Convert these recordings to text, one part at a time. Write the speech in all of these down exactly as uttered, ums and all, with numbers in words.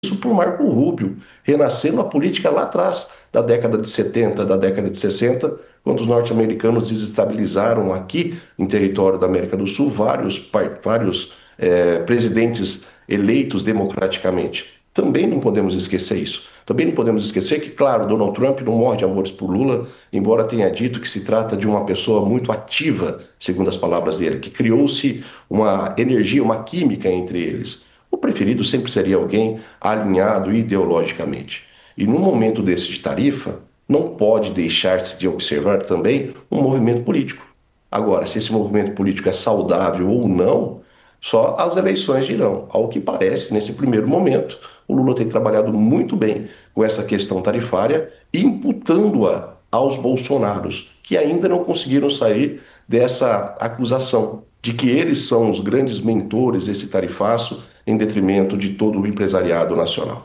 isso por Marco Rubio, renascendo a política lá atrás, da década de setenta, da década de sessenta, quando os norte-americanos desestabilizaram aqui, em território da América do Sul, vários, par- vários eh, presidentes eleitos democraticamente. Também não podemos esquecer isso. Também não podemos esquecer que, claro, Donald Trump não morre de amores por Lula, embora tenha dito que se trata de uma pessoa muito ativa, segundo as palavras dele, que criou-se uma energia, uma química entre eles. O preferido sempre seria alguém alinhado ideologicamente. E num momento desse de tarifa, não pode deixar-se de observar também um movimento político. Agora, se esse movimento político é saudável ou não, só as eleições dirão. Ao que parece, nesse primeiro momento, o Lula tem trabalhado muito bem com essa questão tarifária, imputando-a aos bolsonaros, que ainda não conseguiram sair dessa acusação de que eles são os grandes mentores desse tarifaço em detrimento de todo o empresariado nacional.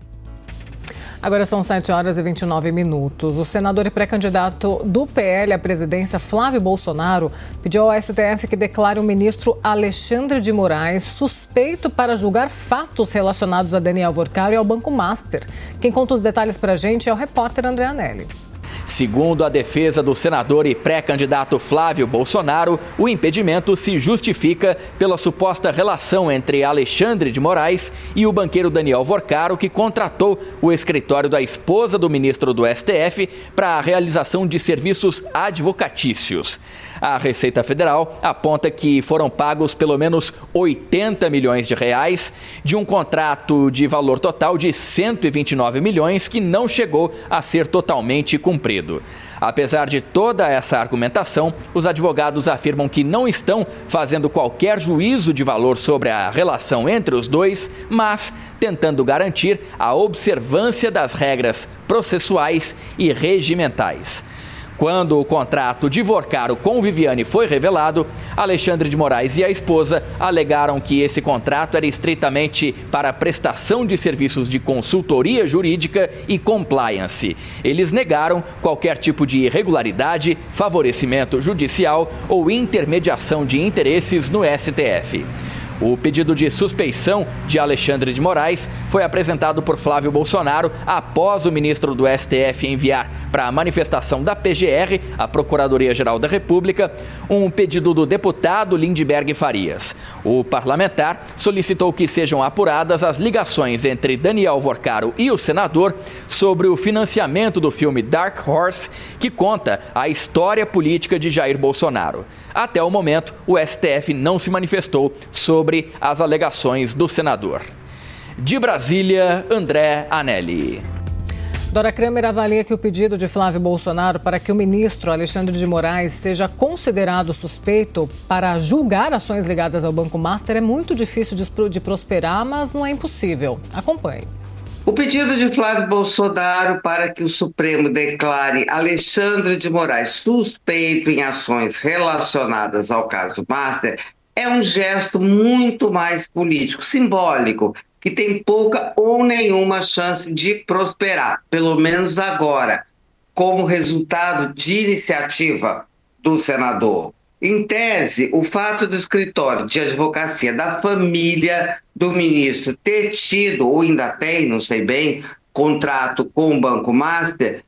Agora são sete horas e vinte e nove minutos. O senador e pré-candidato do P L à presidência, Flávio Bolsonaro, pediu ao S T F que declare o ministro Alexandre de Moraes suspeito para julgar fatos relacionados a Daniel Worcaro e ao Banco Master. Quem conta os detalhes para a gente é o repórter André Anelli. Segundo a defesa do senador e pré-candidato Flávio Bolsonaro, o impedimento se justifica pela suposta relação entre Alexandre de Moraes e o banqueiro Daniel Worcaro, que contratou o escritório da esposa do ministro do S T F para a realização de serviços advocatícios. A Receita Federal aponta que foram pagos pelo menos oitenta milhões de reais de um contrato de valor total de cento e vinte e nove milhões que não chegou a ser totalmente cumprido. Apesar de toda essa argumentação, os advogados afirmam que não estão fazendo qualquer juízo de valor sobre a relação entre os dois, mas tentando garantir a observância das regras processuais e regimentais. Quando o contrato de Worcaro com Viviane foi revelado, Alexandre de Moraes e a esposa alegaram que esse contrato era estritamente para prestação de serviços de consultoria jurídica e compliance. Eles negaram qualquer tipo de irregularidade, favorecimento judicial ou intermediação de interesses no S T F. O pedido de suspeição de Alexandre de Moraes foi apresentado por Flávio Bolsonaro após o ministro do S T F enviar para a manifestação da P G R, a Procuradoria-Geral da República, um pedido do deputado Lindbergh Farias. O parlamentar solicitou que sejam apuradas as ligações entre Daniel Worcaro e o senador sobre o financiamento do filme Dark Horse, que conta a história política de Jair Bolsonaro. Até o momento, o S T F não se manifestou sobre as alegações do senador. De Brasília, André Anelli. Dora Kramer avalia que o pedido de Flávio Bolsonaro para que o ministro Alexandre de Moraes seja considerado suspeito para julgar ações ligadas ao Banco Master é muito difícil de prosperar, mas não é impossível. Acompanhe. O pedido de Flávio Bolsonaro para que o Supremo declare Alexandre de Moraes suspeito em ações relacionadas ao caso Master é um gesto muito mais político, simbólico, que tem pouca ou nenhuma chance de prosperar, pelo menos agora, como resultado de iniciativa do senador. Em tese, o fato do escritório de advocacia da família do ministro ter tido, ou ainda tem, não sei bem, contrato com o Banco Master,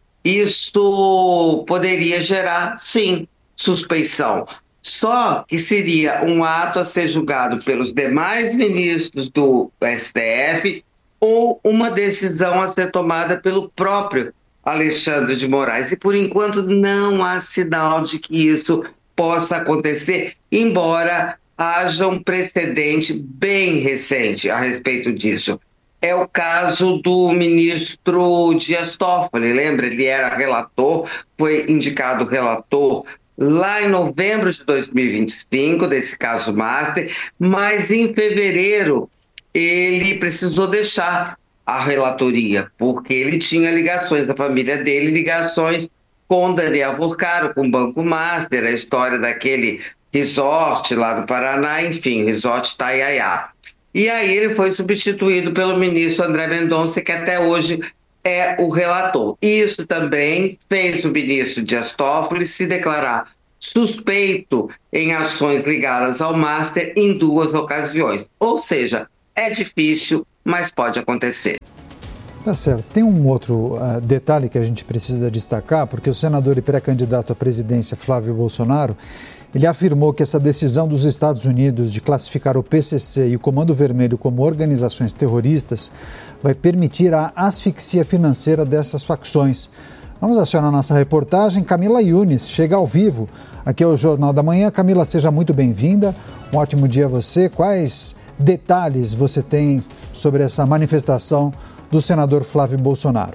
isso poderia gerar, sim, suspeição. Só que seria um ato a ser julgado pelos demais ministros do S T F ou uma decisão a ser tomada pelo próprio Alexandre de Moraes. E, por enquanto, não há sinal de que isso possa acontecer, embora haja um precedente bem recente a respeito disso. É o caso do ministro Dias Toffoli, lembra? Ele era relator, foi indicado relator lá em novembro de dois mil e vinte e cinco, desse caso Master, mas em fevereiro ele precisou deixar a relatoria, porque ele tinha ligações, a família dele, ligações com Daniel Worcaro, com o Banco Master, a história daquele resort lá no Paraná, enfim, resort Itaiaia. E aí ele foi substituído pelo ministro André Mendonça, que até hoje é o relator. Isso também fez o ministro Dias Toffoli se declarar suspeito em ações ligadas ao Master em duas ocasiões. Ou seja, É difícil, mas pode acontecer. Tá certo. Tem um outro uh, detalhe que a gente precisa destacar, porque o senador e pré-candidato à presidência, Flávio Bolsonaro, ele afirmou que essa decisão dos Estados Unidos de classificar o P C C e o Comando Vermelho como organizações terroristas vai permitir a asfixia financeira dessas facções. Vamos acionar a nossa reportagem. Camila Yunis chega ao vivo aqui ao Jornal da Manhã. Camila, seja muito bem-vinda. Um ótimo dia a você. Quais detalhes você tem sobre essa manifestação do senador Flávio Bolsonaro?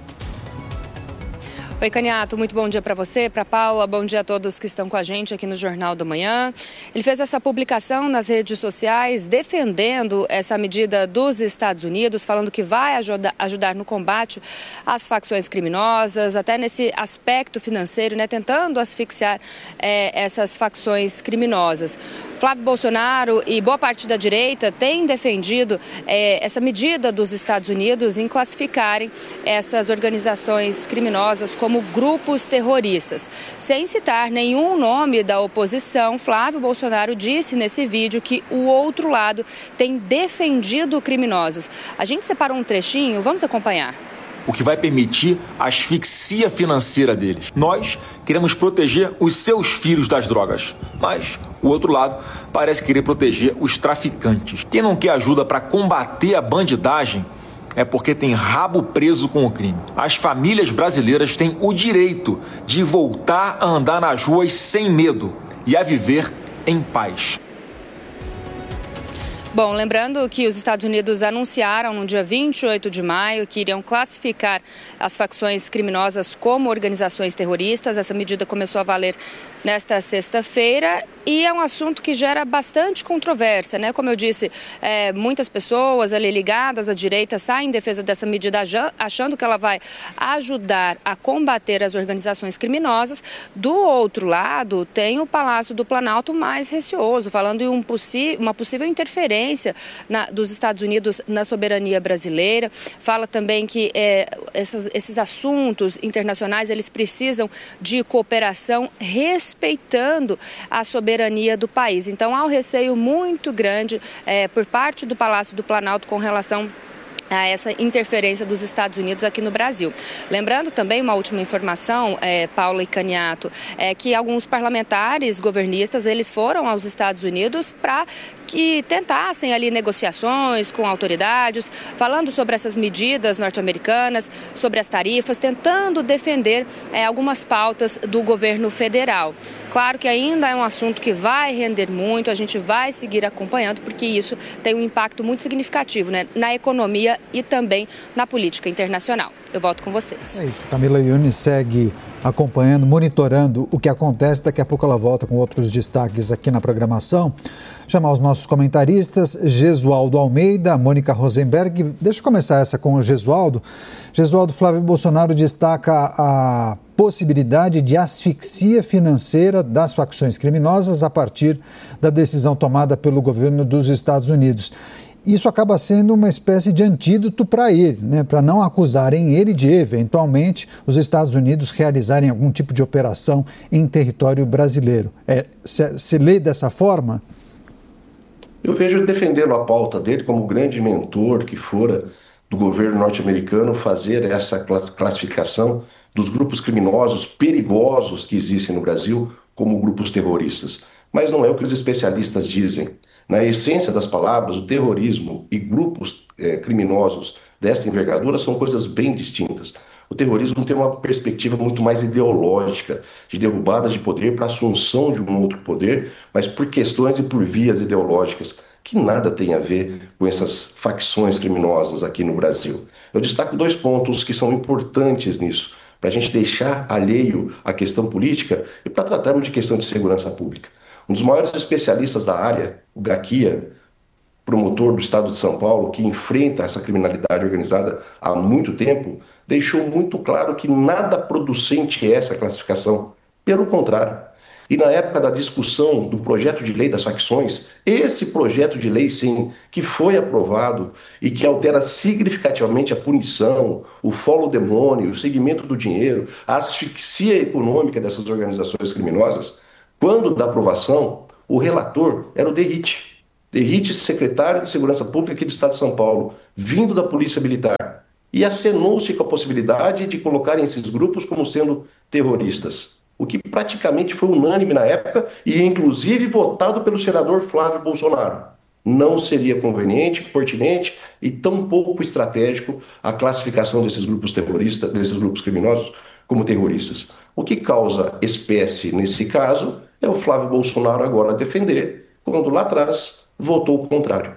Oi, Caniato, muito bom dia para você, para Paula, bom dia a todos que estão com a gente aqui no Jornal da Manhã. Ele fez essa publicação nas redes sociais defendendo essa medida dos Estados Unidos, falando que vai ajuda, ajudar no combate às facções criminosas, até nesse aspecto financeiro, né, tentando asfixiar é, essas facções criminosas. Flávio Bolsonaro e boa parte da direita têm defendido é, essa medida dos Estados Unidos em classificarem essas organizações criminosas como como grupos terroristas. Sem citar nenhum nome da oposição, Flávio Bolsonaro disse nesse vídeo que o outro lado tem defendido criminosos. A gente separou um trechinho, vamos acompanhar. O que vai permitir a asfixia financeira deles. Nós queremos proteger os seus filhos das drogas, mas o outro lado parece querer proteger os traficantes. Quem não quer ajuda para combater a bandidagem é porque tem rabo preso com o crime. As famílias brasileiras têm o direito de voltar a andar nas ruas sem medo e a viver em paz. Bom, lembrando que os Estados Unidos anunciaram no dia vinte e oito de maio que iriam classificar as facções criminosas como organizações terroristas. Essa medida começou a valer nesta sexta-feira e é um assunto que gera bastante controvérsia, né? Como eu disse, é, muitas pessoas ali ligadas à direita saem em defesa dessa medida achando que ela vai ajudar a combater as organizações criminosas. Do outro lado, tem o Palácio do Planalto mais receoso, falando em um possi- uma possível interferência Na, dos Estados Unidos na soberania brasileira. Fala também que é, essas, esses assuntos internacionais eles precisam de cooperação respeitando a soberania do país. Então há um receio muito grande é, por parte do Palácio do Planalto com relação a essa interferência dos Estados Unidos aqui no Brasil. Lembrando também uma última informação, é, Paula e Caniato, é que alguns parlamentares governistas eles foram aos Estados Unidos para que tentassem ali negociações com autoridades, falando sobre essas medidas norte-americanas, sobre as tarifas, tentando defender é, algumas pautas do governo federal. Claro que ainda é um assunto que vai render muito, a gente vai seguir acompanhando, porque isso tem um impacto muito significativo, né, na economia e também na política internacional. Eu volto com vocês. É isso, Camila Yunis segue acompanhando, monitorando o que acontece. Daqui a pouco ela volta com outros destaques aqui na programação. Chamar os nossos comentaristas, Gesualdo Almeida, Mônica Rosenberg. Deixa eu começar essa com o Gesualdo. Gesualdo, Flávio Bolsonaro destaca a possibilidade de asfixia financeira das facções criminosas a partir da decisão tomada pelo governo dos Estados Unidos. Isso acaba sendo uma espécie de antídoto para ele, né? Para não acusarem ele de, eventualmente, os Estados Unidos realizarem algum tipo de operação em território brasileiro. É, se, se lê dessa forma? Eu vejo ele defendendo a pauta dele como grande mentor que fora do governo norte-americano fazer essa classificação dos grupos criminosos perigosos que existem no Brasil como grupos terroristas. Mas não é o que os especialistas dizem. Na essência das palavras, o terrorismo e grupos é, criminosos dessa envergadura são coisas bem distintas. O terrorismo tem uma perspectiva muito mais ideológica, de derrubada de poder para assunção de um outro poder, mas por questões e por vias ideológicas, que nada tem a ver com essas facções criminosas aqui no Brasil. Eu destaco dois pontos que são importantes nisso, para a gente deixar alheio à questão política e para tratarmos de questão de segurança pública. Um dos maiores especialistas da área, o Gaquia, promotor do estado de São Paulo, que enfrenta essa criminalidade organizada há muito tempo, deixou muito claro que nada producente é essa classificação. Pelo contrário. E na época da discussão do projeto de lei das facções, esse projeto de lei, sim, que foi aprovado e que altera significativamente a punição, o follow the money, o segmento do dinheiro, a asfixia econômica dessas organizações criminosas, quando da aprovação, o relator era o Derrite. Derrite, secretário de Segurança Pública aqui do Estado de São Paulo, vindo da Polícia Militar, e acenou-se com a possibilidade de colocarem esses grupos como sendo terroristas, o que praticamente foi unânime na época e inclusive votado pelo senador Flávio Bolsonaro. Não seria conveniente, pertinente e tão pouco estratégico a classificação desses grupos terroristas, desses grupos criminosos como terroristas. O que causa espécie nesse caso é o Flávio Bolsonaro agora defender, quando lá atrás votou o contrário.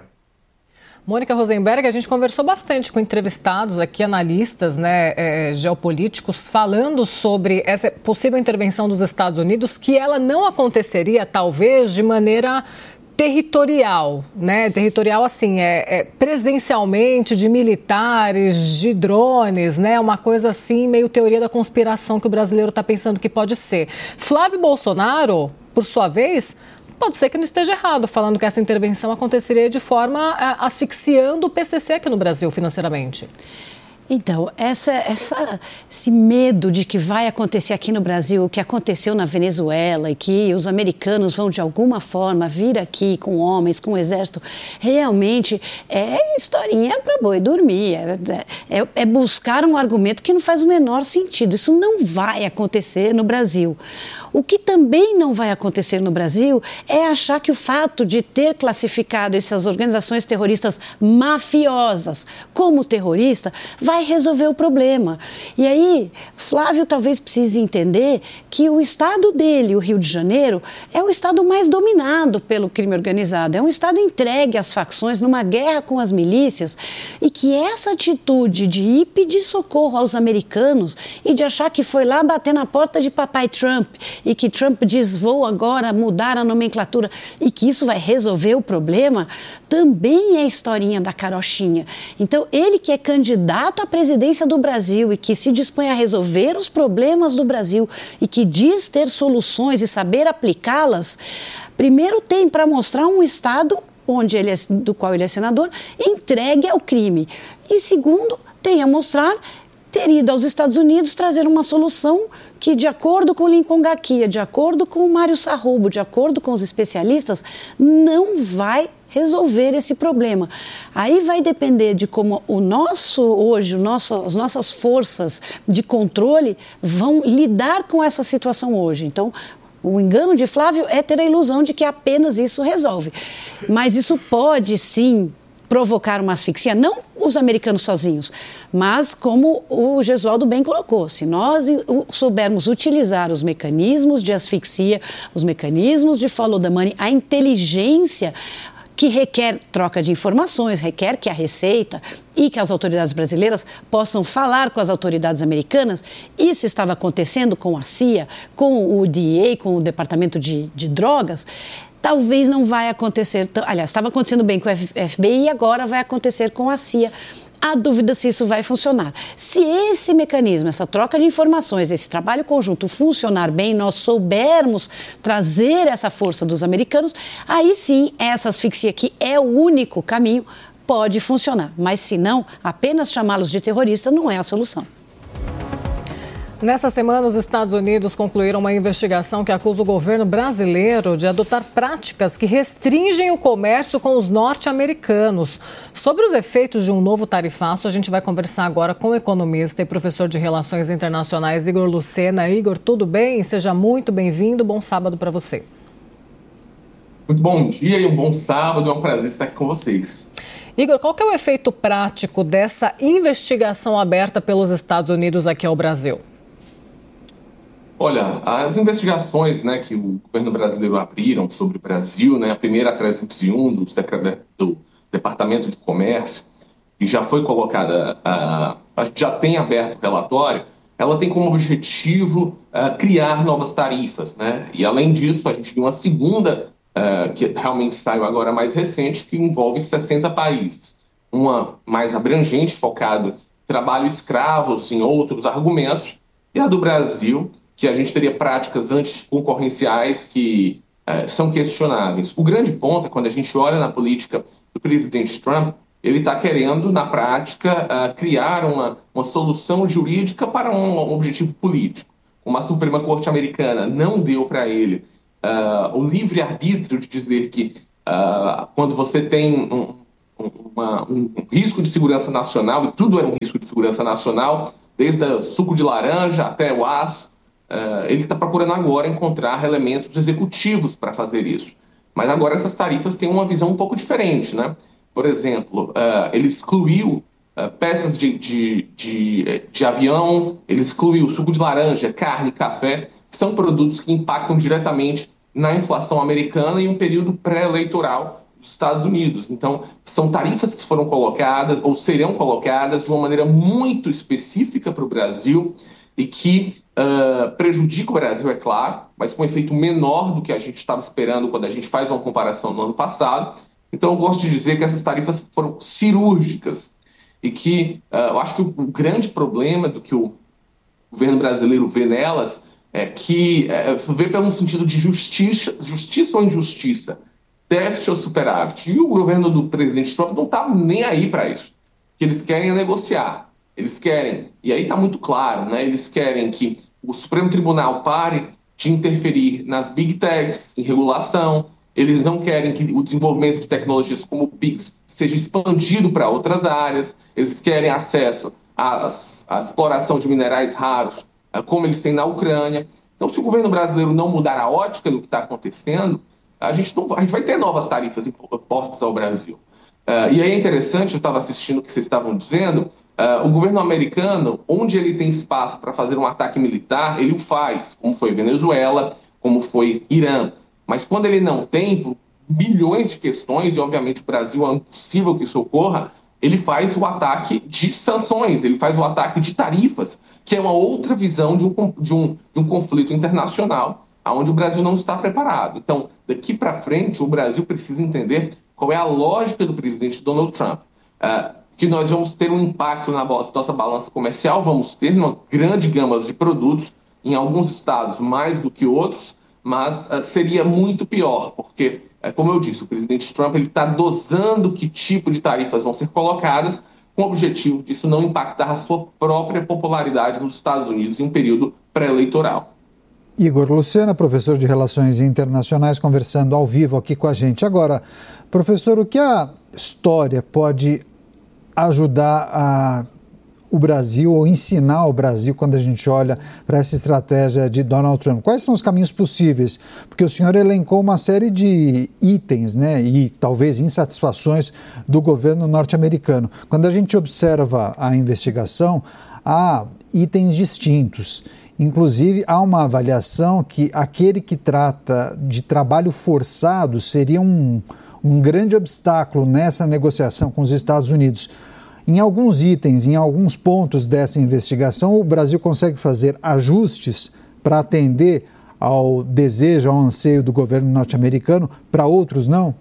Mônica Rosenberg, a gente conversou bastante com entrevistados aqui, analistas, né, é, geopolíticos, falando sobre essa possível intervenção dos Estados Unidos, que ela não aconteceria, talvez, de maneira territorial, né? Territorial, assim, é, é presencialmente, de militares, de drones, né? Uma coisa assim, meio teoria da conspiração que o brasileiro está pensando que pode ser. Flávio Bolsonaro, por sua vez, pode ser que não esteja errado, falando que essa intervenção aconteceria de forma é, asfixiando o P C C aqui no Brasil financeiramente. Então, essa, essa, esse medo de que vai acontecer aqui no Brasil o que aconteceu na Venezuela e que os americanos vão de alguma forma vir aqui com homens, com o exército, realmente é historinha para boi dormir, é, é, é buscar um argumento que não faz o menor sentido. Isso não vai acontecer no Brasil. O que também não vai acontecer no Brasil é achar que o fato de ter classificado essas organizações terroristas mafiosas como terrorista vai resolver o problema. E aí, Flávio talvez precise entender que o estado dele, o Rio de Janeiro, é o estado mais dominado pelo crime organizado, é um estado entregue às facções numa guerra com as milícias e que essa atitude de ir pedir socorro aos americanos e de achar que foi lá bater na porta de papai Trump e que Trump diz vou agora mudar a nomenclatura e que isso vai resolver o problema, também é a historinha da carochinha. Então, ele que é candidato à presidência do Brasil e que se dispõe a resolver os problemas do Brasil e que diz ter soluções e saber aplicá-las, primeiro tem para mostrar um Estado onde ele é, do qual ele é senador, entregue ao crime. E segundo, tem a mostrar ter ido aos Estados Unidos trazer uma solução que, de acordo com Lincoln Gaquia, de acordo com Mário Sarrubo, de acordo com os especialistas, não vai resolver esse problema. Aí vai depender de como o nosso, hoje, o nosso, as nossas forças de controle vão lidar com essa situação hoje. Então, o engano de Flávio é ter a ilusão de que apenas isso resolve. Mas isso pode, sim, provocar uma asfixia, não os americanos sozinhos, mas como o Gesualdo bem colocou, se nós soubermos utilizar os mecanismos de asfixia, os mecanismos de follow the money, a inteligência que requer troca de informações, requer que a Receita e que as autoridades brasileiras possam falar com as autoridades americanas. Isso estava acontecendo com a C I A, com o D E A, com o Departamento de, de Drogas. Talvez não vai acontecer, aliás, estava acontecendo bem com o F B I e agora vai acontecer com a C I A. Há dúvida se isso vai funcionar. Se esse mecanismo, essa troca de informações, esse trabalho conjunto funcionar bem, nós soubermos trazer essa força dos americanos, aí sim, essa asfixia que é o único caminho pode funcionar. Mas se não, apenas chamá-los de terrorista não é a solução. Nessa semana, os Estados Unidos concluíram uma investigação que acusa o governo brasileiro de adotar práticas que restringem o comércio com os norte-americanos. Sobre os efeitos de um novo tarifaço, a gente vai conversar agora com o economista e professor de Relações Internacionais, Igor Lucena. Igor, tudo bem? Seja muito bem-vindo. Bom sábado para você. Muito bom dia e um bom sábado. É um prazer estar aqui com vocês. Igor, qual que é o efeito prático dessa investigação aberta pelos Estados Unidos aqui ao Brasil? Olha, as investigações, né, que o governo brasileiro abriram sobre o Brasil, né, a primeira a trezentos e um do, do Departamento de Comércio, que já foi colocada, uh, a gente já tem aberto o relatório, ela tem como objetivo uh, criar novas tarifas, né? E além disso, a gente tem uma segunda, uh, que realmente saiu agora mais recente, que envolve sessenta países. Uma mais abrangente, focado em trabalho escravo, em outros argumentos, e a do Brasil, que a gente teria práticas anticoncorrenciais que uh, são questionáveis. O grande ponto é quando a gente olha na política do presidente Trump, ele está querendo, na prática, uh, criar uma, uma solução jurídica para um, um objetivo político. Uma Suprema Corte americana não deu para ele uh, o livre-arbítrio de dizer que uh, quando você tem um, uma, um risco de segurança nacional, e tudo é um risco de segurança nacional, desde o suco de laranja até o aço, uh, ele está procurando agora encontrar elementos executivos para fazer isso. Mas agora essas tarifas têm uma visão um pouco diferente, né? Por exemplo, uh, ele excluiu uh, peças de, de, de, de avião, ele excluiu suco de laranja, carne, café, que são produtos que impactam diretamente na inflação americana em um período pré-eleitoral dos Estados Unidos. Então, são tarifas que foram colocadas ou serão colocadas de uma maneira muito específica para o Brasil e que uh, prejudica o Brasil, é claro, mas com um efeito menor do que a gente estava esperando quando a gente faz uma comparação no ano passado. Então, eu gosto de dizer que essas tarifas foram cirúrgicas e que uh, eu acho que o, o grande problema do que o governo brasileiro vê nelas é que é, vê pelo sentido de justiça, justiça ou injustiça, déficit ou superávit. E o governo do presidente Trump não está nem aí para isso. O que eles querem é negociar. Eles querem, e aí está muito claro, né? Eles querem que o Supremo Tribunal pare de interferir nas big techs, em regulação. Eles não querem que o desenvolvimento de tecnologias como o Pix seja expandido para outras áreas. Eles querem acesso à, à exploração de minerais raros, como eles têm na Ucrânia. Então, se o governo brasileiro não mudar a ótica do que está acontecendo, a gente, não, a gente vai ter novas tarifas impostas ao Brasil. Uh, e aí é interessante, eu estava assistindo o que vocês estavam dizendo, uh, o governo americano, onde ele tem espaço para fazer um ataque militar, ele o faz, como foi Venezuela, como foi Irã. Mas quando ele não tem, por milhões de questões, e obviamente o Brasil é impossível que isso ocorra, ele faz o ataque de sanções, ele faz o ataque de tarifas, que é uma outra visão de um, de um, de um conflito internacional, onde o Brasil não está preparado. Então, daqui para frente, o Brasil precisa entender qual é a lógica do presidente Donald Trump. Uh, que nós vamos ter um impacto na nossa balança comercial, vamos ter uma grande gama de produtos, em alguns estados mais do que outros, mas uh, seria muito pior, porque, uh, como eu disse, o presidente Trump está dosando que tipo de tarifas vão ser colocadas, com o objetivo disso não impactar a sua própria popularidade nos Estados Unidos em um período pré-eleitoral. Igor Lucena, professor de Relações Internacionais, conversando ao vivo aqui com a gente. Agora, professor, o que a história pode ajudar a o Brasil, ou ensinar o Brasil quando a gente olha para essa estratégia de Donald Trump? Quais são os caminhos possíveis? Porque o senhor elencou uma série de itens, né, e talvez insatisfações do governo norte-americano. Quando a gente observa a investigação, há itens distintos. Inclusive, há uma avaliação que aquele que trata de trabalho forçado seria um, um grande obstáculo nessa negociação com os Estados Unidos. Em alguns itens, em alguns pontos dessa investigação, o Brasil consegue fazer ajustes para atender ao desejo, ao anseio do governo norte-americano, para outros não?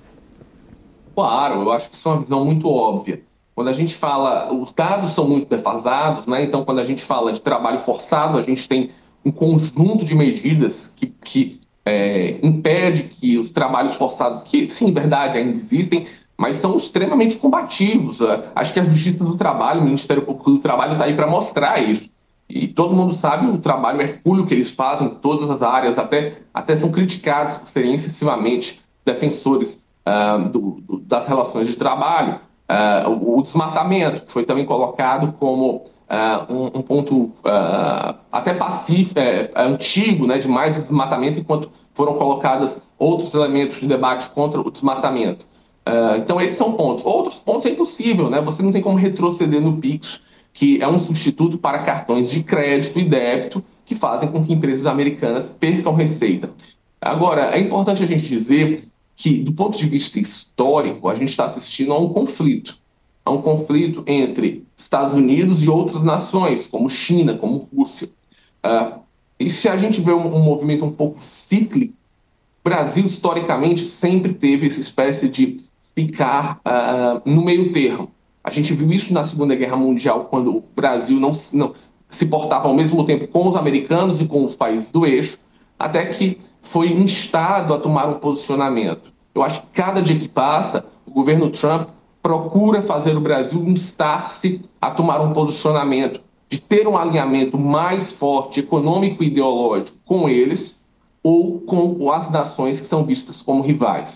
Claro, eu acho que isso é uma visão muito óbvia. Quando a gente fala, os dados são muito defasados, né? Então quando a gente fala de trabalho forçado, a gente tem um conjunto de medidas que, que é, impede que os trabalhos forçados, que sim, em verdade ainda existem, mas são extremamente combativos. Acho que a Justiça do Trabalho, o Ministério Público do Trabalho está aí para mostrar isso. E todo mundo sabe o trabalho hercúleo que eles fazem em todas as áreas, até, até são criticados por serem excessivamente defensores uh, do, do, das relações de trabalho. Uh, o, o desmatamento, que foi também colocado como uh, um, um ponto uh, até pacífico, é, antigo, né, de mais desmatamento, enquanto foram colocados outros elementos de debate contra o desmatamento. Uh, então esses são pontos. Outros pontos é impossível, né? Você não tem como retroceder no Pix, que é um substituto para cartões de crédito e débito que fazem com que empresas americanas percam receita. Agora, é importante a gente dizer que, do ponto de vista histórico, a gente está assistindo a um conflito. A um conflito entre Estados Unidos e outras nações, como China, como Rússia. Uh, e se a gente vê um, um movimento um pouco cíclico, o Brasil, historicamente, sempre teve essa espécie de ficar uh, no meio termo. A gente viu isso na Segunda Guerra Mundial, quando o Brasil não, não se portava ao mesmo tempo com os americanos e com os países do eixo, até que foi instado a tomar um posicionamento. Eu acho que cada dia que passa, o governo Trump procura fazer o Brasil instar-se a tomar um posicionamento, de ter um alinhamento mais forte, econômico e ideológico com eles, ou com as nações que são vistas como rivais.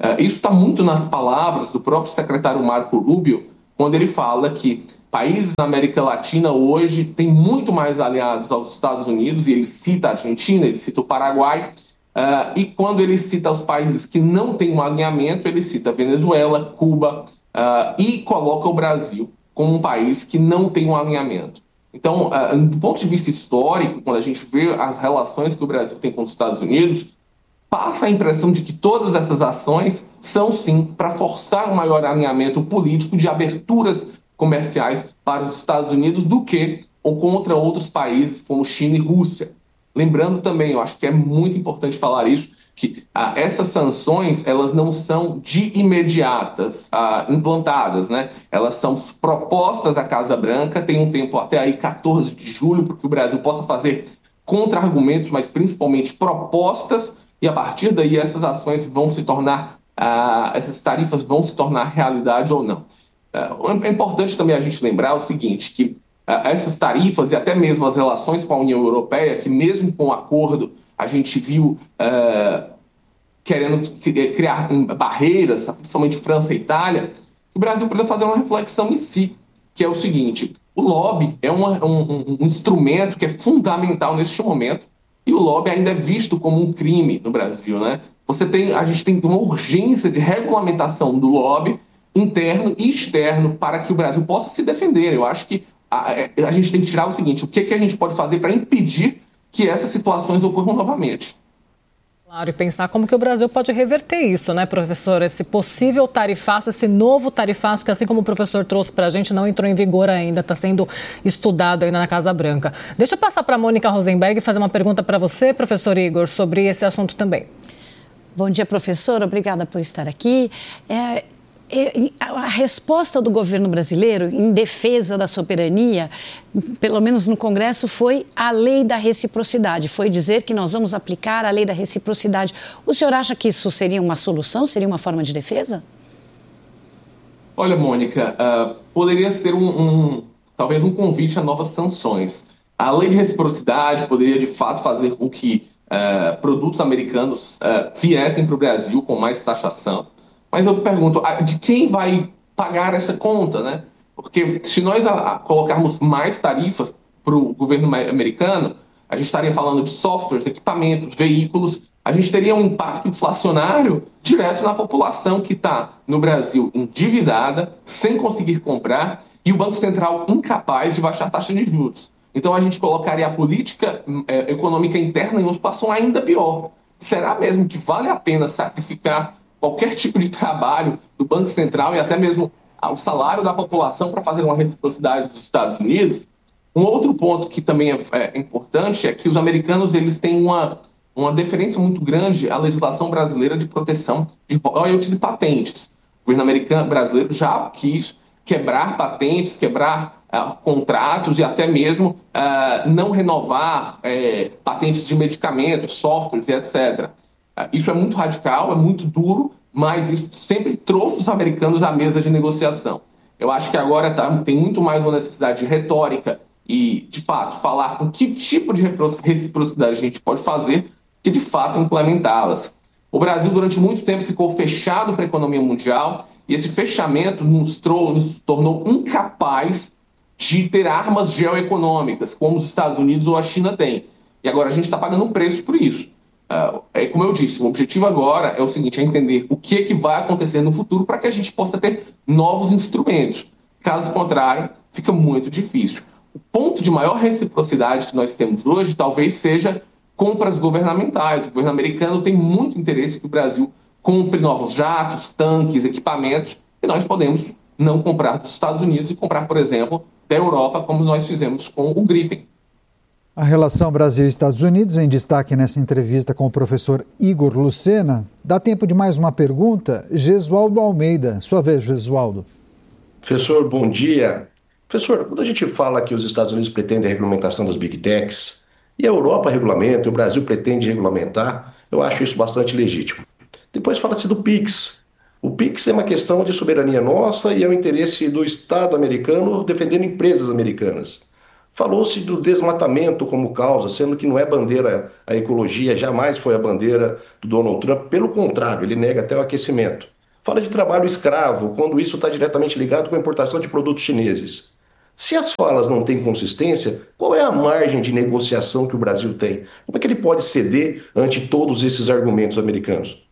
Isso está muito nas palavras do próprio secretário Marco Rubio, quando ele fala que países da América Latina hoje têm muito mais aliados aos Estados Unidos, e ele cita a Argentina, ele cita o Paraguai, uh, e quando ele cita os países que não têm um alinhamento, ele cita Venezuela, Cuba, uh, e coloca o Brasil como um país que não tem um alinhamento. Então, uh, do ponto de vista histórico, quando a gente vê as relações que o Brasil tem com os Estados Unidos, passa a impressão de que todas essas ações são, sim, para forçar um maior alinhamento político de aberturas comerciais para os Estados Unidos do que ou contra outros países como China e Rússia. Lembrando também, eu acho que é muito importante falar isso, que ah, essas sanções, elas não são de imediatas ah, implantadas, né? Elas são propostas à Casa Branca, tem um tempo até aí quatorze de julho, para que o Brasil possa fazer contra-argumentos, mas principalmente propostas, e a partir daí essas ações vão se tornar, ah, essas tarifas vão se tornar realidade ou não. Ah, é importante também a gente lembrar o seguinte, que ah, essas tarifas e até mesmo as relações com a União Europeia, que mesmo com o acordo a gente viu ah, querendo criar barreiras, principalmente França e Itália, o Brasil precisa fazer uma reflexão em si, que é o seguinte, o lobby é uma, um, um instrumento que é fundamental neste momento, e o lobby ainda é visto como um crime no Brasil, né? Você tem, a gente tem uma urgência de regulamentação do lobby interno e externo para que o Brasil possa se defender. Eu acho que a, a gente tem que tirar o seguinte, o que, que a gente pode fazer para impedir que essas situações ocorram novamente? Claro, e pensar como que o Brasil pode reverter isso, né, professor? Esse possível tarifaço, esse novo tarifaço que, assim como o professor trouxe para a gente, não entrou em vigor ainda, está sendo estudado ainda na Casa Branca. Deixa eu passar para a Mônica Rosenberg e fazer uma pergunta para você, professor Igor, sobre esse assunto também. Bom dia, professor. Obrigada por estar aqui. É... A resposta do governo brasileiro em defesa da soberania, pelo menos no Congresso, foi a lei da reciprocidade. Foi dizer que nós vamos aplicar a lei da reciprocidade. O senhor acha que isso seria uma solução? Seria uma forma de defesa? Olha, Mônica, uh, poderia ser um, um, talvez um convite a novas sanções. A lei de reciprocidade poderia, de fato, fazer com que uh, produtos americanos uh, viessem para o Brasil com mais taxação. Mas eu pergunto, de quem vai pagar essa conta, né? Porque se nós a, a colocarmos mais tarifas para o governo americano, a gente estaria falando de softwares, equipamentos, veículos, a gente teria um impacto inflacionário direto na população que está no Brasil endividada, sem conseguir comprar, e o Banco Central incapaz de baixar a taxa de juros. Então a gente colocaria a política é, econômica interna em uma situação ainda pior. Será mesmo que vale a pena sacrificar qualquer tipo de trabalho do Banco Central e até mesmo o salário da população para fazer uma reciprocidade dos Estados Unidos? Um outro ponto que também é, é importante é que os americanos eles têm uma, uma deferência muito grande à legislação brasileira de proteção de royalties e patentes. O governo americano brasileiro já quis quebrar patentes, quebrar uh, contratos e até mesmo uh, não renovar uh, patentes de medicamentos, softwares e etcétera. Isso é muito radical, é muito duro, mas isso sempre trouxe os americanos à mesa de negociação. Eu acho que agora tá, tem muito mais uma necessidade de retórica e, de fato, falar com que tipo de reciprocidade a gente pode fazer que, de fato, implementá-las. O Brasil, durante muito tempo, ficou fechado para a economia mundial e esse fechamento nos, trou- nos tornou incapaz de ter armas geoeconômicas, como os Estados Unidos ou a China têm. E agora a gente está pagando um preço por isso. Uh, é como eu disse, o objetivo agora é o seguinte, é entender o que, é que vai acontecer no futuro para que a gente possa ter novos instrumentos. Caso contrário, fica muito difícil. O ponto de maior reciprocidade que nós temos hoje talvez seja compras governamentais. O governo americano tem muito interesse que o Brasil compre novos jatos, tanques, equipamentos, e nós podemos não comprar dos Estados Unidos e comprar, por exemplo, da Europa, como nós fizemos com o Gripen. A relação Brasil-Estados Unidos em destaque nessa entrevista com o professor Igor Lucena. Dá tempo de mais uma pergunta? Gesualdo Almeida. Sua vez, Gesualdo. Professor, bom dia. Professor, quando a gente fala que os Estados Unidos pretendem a regulamentação das Big Techs, e a Europa regulamenta, e o Brasil pretende regulamentar, eu acho isso bastante legítimo. Depois fala-se do PIX. O PIX é uma questão de soberania nossa e é o interesse do Estado americano defendendo empresas americanas. Falou-se do desmatamento como causa, sendo que não é bandeira a ecologia, jamais foi a bandeira do Donald Trump. Pelo contrário, ele nega até o aquecimento. Fala de trabalho escravo, quando isso está diretamente ligado com a importação de produtos chineses. Se as falas não têm consistência, qual é a margem de negociação que o Brasil tem? Como é que ele pode ceder ante todos esses argumentos americanos?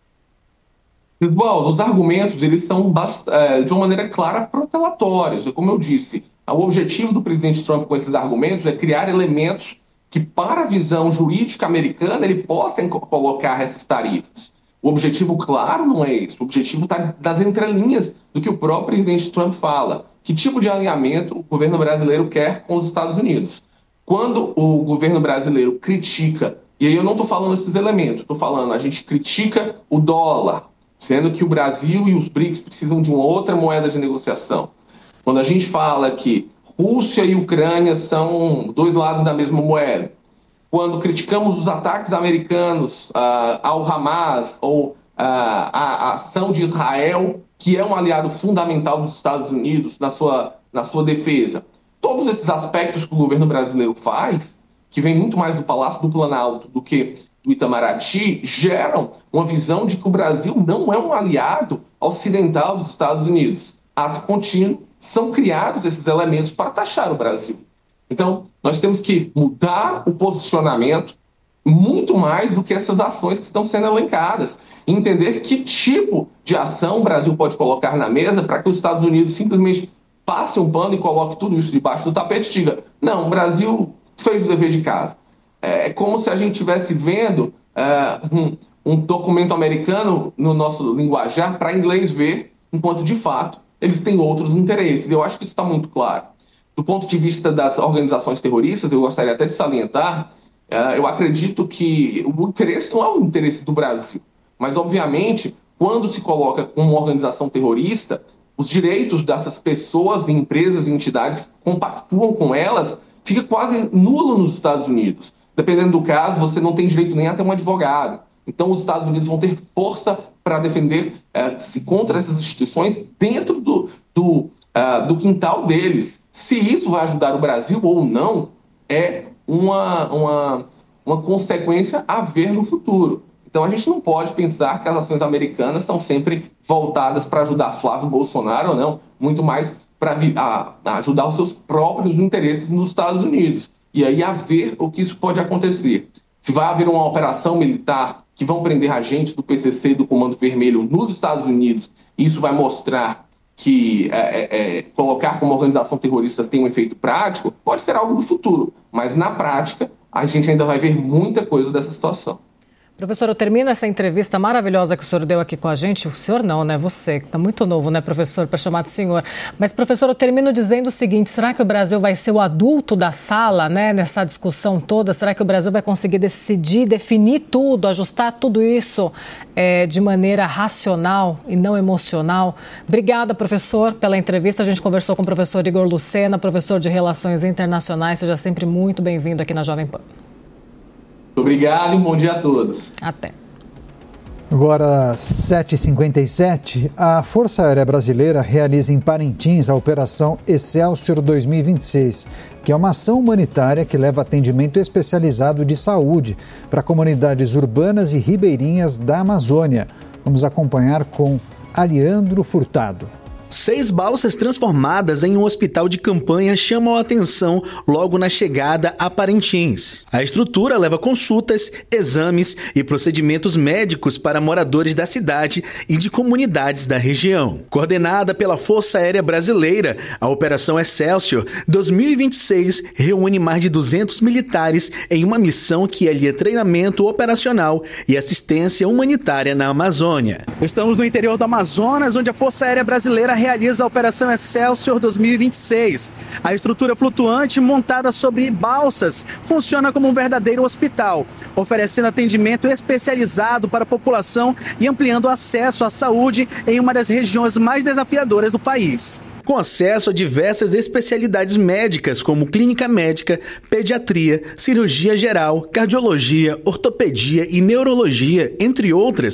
Oswaldo, os argumentos eles são de uma maneira clara protelatórios. Como eu disse, o objetivo do presidente Trump com esses argumentos é criar elementos que, para a visão jurídica americana, ele possa colocar essas tarifas. O objetivo, claro, não é esse. O objetivo está das entrelinhas do que o próprio presidente Trump fala. Que tipo de alinhamento o governo brasileiro quer com os Estados Unidos? Quando o governo brasileiro critica, e aí eu não estou falando esses elementos, estou falando, a gente critica o dólar, sendo que o Brasil e os B R I C S precisam de uma outra moeda de negociação. Quando a gente fala que Rússia e Ucrânia são dois lados da mesma moeda. Quando criticamos os ataques americanos uh, ao Hamas ou uh, a, a ação de Israel, que é um aliado fundamental dos Estados Unidos na sua, na sua defesa. Todos esses aspectos que o governo brasileiro faz, que vem muito mais do Palácio do Planalto do que do Itamaraty, geram uma visão de que o Brasil não é um aliado ocidental dos Estados Unidos. Ato contínuo, são criados esses elementos para taxar o Brasil. Então, nós temos que mudar o posicionamento muito mais do que essas ações que estão sendo elencadas. Entender que tipo de ação o Brasil pode colocar na mesa para que os Estados Unidos simplesmente passe um pano e coloque tudo isso debaixo do tapete e diga, não, o Brasil fez o dever de casa. É como se a gente estivesse vendo uh, um, um documento americano no nosso linguajar para inglês ver, enquanto de fato eles têm outros interesses. Eu acho que isso está muito claro. Do ponto de vista das organizações terroristas, eu gostaria até de salientar, uh, eu acredito que o interesse não é o interesse do Brasil, mas obviamente, quando se coloca como uma organização terrorista, os direitos dessas pessoas, empresas e entidades que compactuam com elas fica quase nulo nos Estados Unidos. Dependendo do caso, você não tem direito nem a ter um advogado. Então, os Estados Unidos vão ter força para defender-se uh, contra essas instituições dentro do, do, uh, do quintal deles. Se isso vai ajudar o Brasil ou não, é uma, uma, uma consequência a ver no futuro. Então, a gente não pode pensar que as ações americanas estão sempre voltadas para ajudar Flávio Bolsonaro ou não, muito mais para ajudar os seus próprios interesses nos Estados Unidos. E aí, a ver o que isso pode acontecer. Se vai haver uma operação militar que vão prender agentes do P C C e do Comando Vermelho nos Estados Unidos, isso vai mostrar que é, é, colocar como organização terrorista tem um efeito prático, pode ser algo do futuro. Mas, na prática, a gente ainda vai ver muita coisa dessa situação. Professor, eu termino essa entrevista maravilhosa que o senhor deu aqui com a gente. O senhor não, né? Você, que está muito novo, né, professor, para chamar de senhor. Mas, professor, eu termino dizendo o seguinte, será que o Brasil vai ser o adulto da sala, né, nessa discussão toda? Será que o Brasil vai conseguir decidir, definir tudo, ajustar tudo isso é, de maneira racional e não emocional? Obrigada, professor, pela entrevista. A gente conversou com o professor Igor Lucena, professor de Relações Internacionais. Seja sempre muito bem-vindo aqui na Jovem Pan. Obrigado e um bom dia a todos. Até. Agora, sete e cinquenta e sete, a Força Aérea Brasileira realiza em Parintins a Operação Excelsior dois mil e vinte e seis, que é uma ação humanitária que leva atendimento especializado de saúde para comunidades urbanas e ribeirinhas da Amazônia. Vamos acompanhar com Aliandro Furtado. Seis balsas transformadas em um hospital de campanha chamam a atenção logo na chegada a Parintins. A estrutura leva consultas, exames e procedimentos médicos para moradores da cidade e de comunidades da região. Coordenada pela Força Aérea Brasileira, a Operação Excelsior dois mil e vinte e seis reúne mais de duzentos militares em uma missão que alia treinamento operacional e assistência humanitária na Amazônia. Estamos no interior do Amazonas, onde a Força Aérea Brasileira realiza a Operação Excelsior dois mil e vinte e seis. A estrutura flutuante montada sobre balsas funciona como um verdadeiro hospital, oferecendo atendimento especializado para a população e ampliando o acesso à saúde em uma das regiões mais desafiadoras do país. Com acesso a diversas especialidades médicas, como clínica médica, pediatria, cirurgia geral, cardiologia, ortopedia e neurologia, entre outras,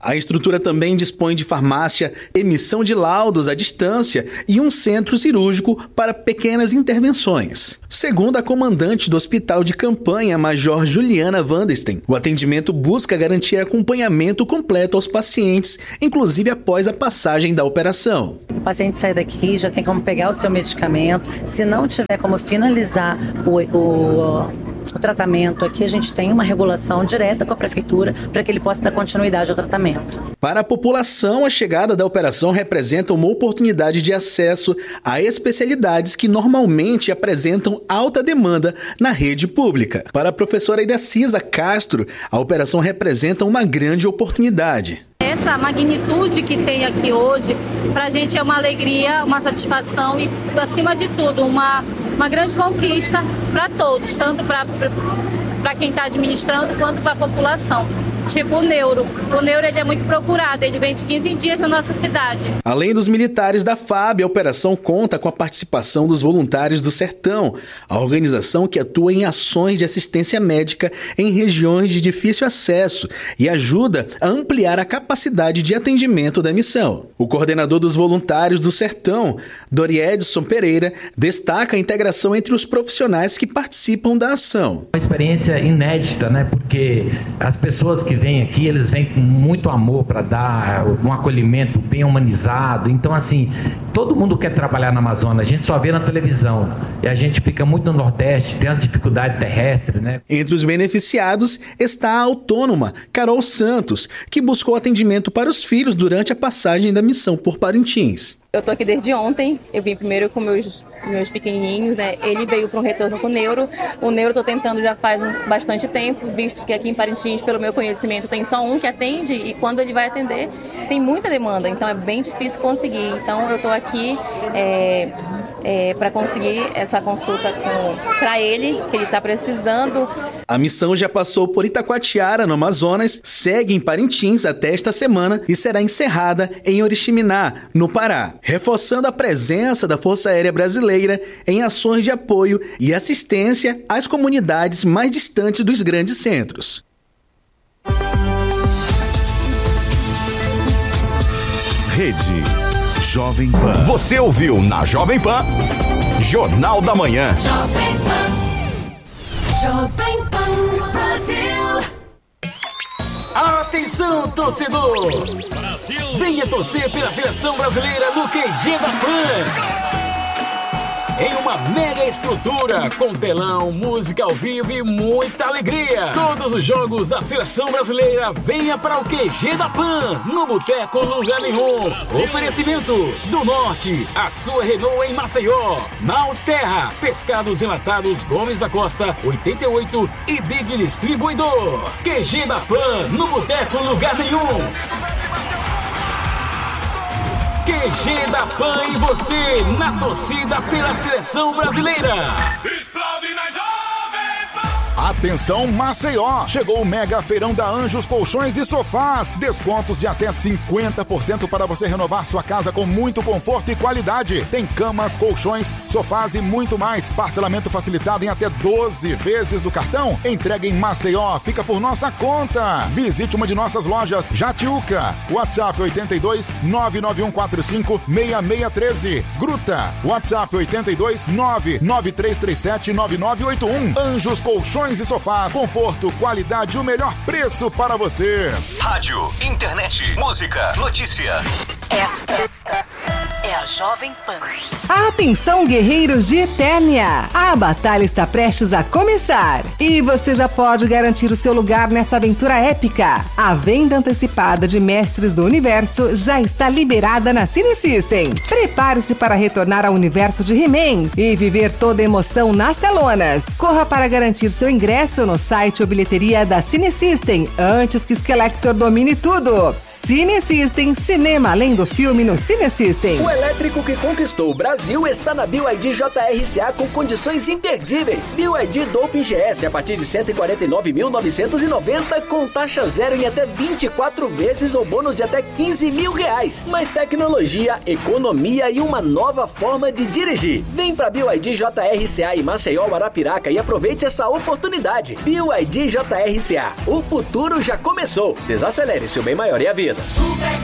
A estrutura também dispõe de farmácia, emissão de laudos à distância e um centro cirúrgico para pequenas intervenções. Segundo a comandante do Hospital de Campanha, Major Juliana Vandesten, o atendimento busca garantir acompanhamento completo aos pacientes, inclusive após a passagem da operação. O paciente sai daqui, já tem como pegar o seu medicamento. Se não tiver como finalizar o, o, o tratamento aqui, a gente tem uma regulação direta com a prefeitura para que ele possa dar continuidade ao tratamento. Para a população, a chegada da operação representa uma oportunidade de acesso a especialidades que normalmente apresentam alta demanda na rede pública. Para a professora Iracisa Castro, a operação representa uma grande oportunidade. Essa magnitude que tem aqui hoje, para a gente é uma alegria, uma satisfação e, acima de tudo, uma, uma grande conquista para todos, tanto para quem está administrando quanto para a população. Tipo o neuro. O neuro ele é muito procurado, ele vem de quinze em dias na nossa cidade. Além dos militares da F A B, a operação conta com a participação dos voluntários do Sertão, a organização que atua em ações de assistência médica em regiões de difícil acesso e ajuda a ampliar a capacidade de atendimento da missão. O coordenador dos voluntários do Sertão, Doriedson Pereira, destaca a integração entre os profissionais que participam da ação. Uma experiência inédita, né? Porque as pessoas que vêm aqui, eles vêm com muito amor para dar um acolhimento bem humanizado. Então, assim, todo mundo quer trabalhar na Amazônia, a gente só vê na televisão. E a gente fica muito no Nordeste, tem as dificuldades terrestres, né? Entre os beneficiados está a autônoma Carol Santos, que buscou atendimento para os filhos durante a passagem da missão por Parintins. Eu tô aqui desde ontem, eu vim primeiro com meus, meus pequenininhos, né? Ele veio para um retorno com o neuro. O neuro eu tô tentando já faz bastante tempo, visto que aqui em Parintins, pelo meu conhecimento, tem só um que atende e quando ele vai atender, tem muita demanda, então é bem difícil conseguir. Então eu tô aqui é, é, para conseguir essa consulta para ele, que ele está precisando. A missão já passou por Itacoatiara, no Amazonas, segue em Parintins até esta semana e será encerrada em Oriximiná, no Pará, reforçando a presença da Força Aérea Brasileira em ações de apoio e assistência às comunidades mais distantes dos grandes centros. Rede Jovem Pan. Você ouviu na Jovem Pan, Jornal da Manhã. Jovem Pan. Jovem Pan Brasil. Atenção, torcedor! Brasil. Venha torcer pela seleção brasileira no Q G da Pan. Em uma mega estrutura, com telão, música ao vivo e muita alegria. Todos os jogos da seleção brasileira, venha para o Q G da Pan, no Boteco Lugar Nenhum. Oferecimento do Norte, a sua Renault em Maceió. Malterra, Pescados Enlatados Gomes da Costa, oitenta e oito e Big Distribuidor. Q G da Pan, no Boteco Lugar Nenhum. Q G da Pan e você na torcida pela seleção brasileira. Explode na Jovem Pan. Atenção Maceió! Chegou o Mega Feirão da Anjos Colchões e Sofás. Descontos de até cinquenta por cento para você renovar sua casa com muito conforto e qualidade. Tem camas, colchões, sofás e muito mais. Parcelamento facilitado em até doze vezes do cartão. Entrega em Maceió, fica por nossa conta. Visite uma de nossas lojas Jatiuca. WhatsApp oito dois nove nove um quatro cinco seis seis um três. Gruta. WhatsApp oito dois nove nove três três sete nove nove oito um. Anjos Colchões e Sofás. Conforto, qualidade e o melhor preço para você. Rádio, internet, música, notícia. Esta é a Jovem Pan. Atenção, guerreiros de Eternia! A batalha está prestes a começar e você já pode garantir o seu lugar nessa aventura épica. A venda antecipada de Mestres do Universo já está liberada na Cinesystem. Prepare-se para retornar ao universo de He-Man e viver toda a emoção nas telonas. Corra para garantir seu ingresso no site ou bilheteria da Cinesystem antes que Skeletor domine tudo. Cinesystem, cinema além do filme no Cinesystem. O elétrico que conquistou o Brasil está na B Y D J R C A com condições imperdíveis. B Y D Dolphin G S a partir de cento e quarenta e nove mil novecentos e noventa com taxa zero em até vinte e quatro vezes ou bônus de até quinze mil reais. Mais tecnologia, economia e uma nova forma de dirigir. Vem pra B Y D J R C A em Maceió, Arapiraca e aproveite essa oportunidade. B Y D J R C A. O futuro já começou. Desacelere, seu bem maior e a vida. Super